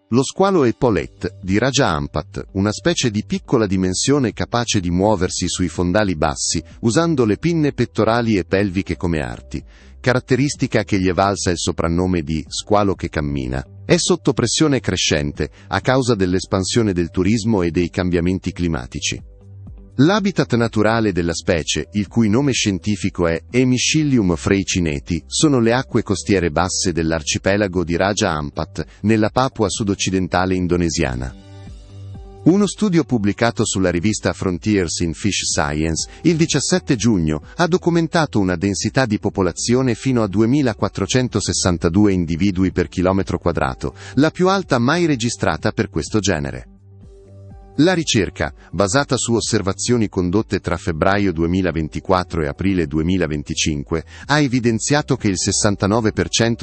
Lo squalo epaulet di Raja Ampat, una specie di piccola dimensione capace di muoversi sui fondali bassi usando le pinne pettorali e pelviche come arti, caratteristica che gli è valsa il soprannome di squalo che cammina, è sotto pressione crescente a causa dell'espansione del turismo e dei cambiamenti climatici. L'habitat naturale della specie, il cui nome scientifico è Hemicillium freycineti, sono le acque costiere basse dell'arcipelago di Raja Ampat, nella Papua sudoccidentale indonesiana. Uno studio pubblicato sulla rivista Frontiers in Fish Science, il 17 giugno, ha documentato una densità di popolazione fino a 2462 individui per chilometro quadrato, la più alta mai registrata per questo genere. La ricerca, basata su osservazioni condotte tra febbraio 2024 e aprile 2025, ha evidenziato che il 69%